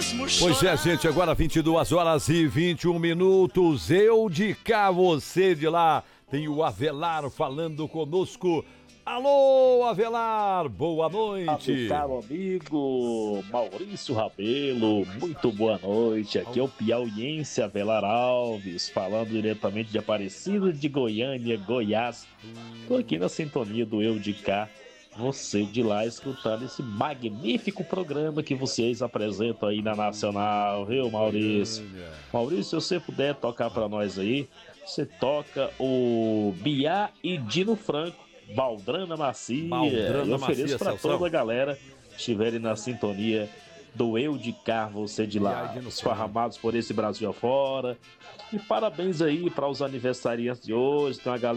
Pois é, gente, agora 22h21. Eu de cá, você de lá. Tem o Avelar falando conosco. Alô, Avelar, boa noite. Caro amigo Maurício Rabelo, muito boa noite. Aqui é o piauiense Avelar Alves, falando diretamente de Aparecida de Goiânia, Goiás. Tô aqui na sintonia do Eu de Cá, você de lá, escutando esse magnífico programa que vocês apresentam aí na Nacional, viu, Maurício? Maurício, se você puder tocar pra nós aí, você toca o Biá e Dino Franco, Baldrana Macia. Eu ofereço para toda a galera que estiverem na sintonia do Eu de Cá, você de lá, esparramados por esse Brasil afora. E parabéns aí para os aniversariantes de hoje. Tem uma galera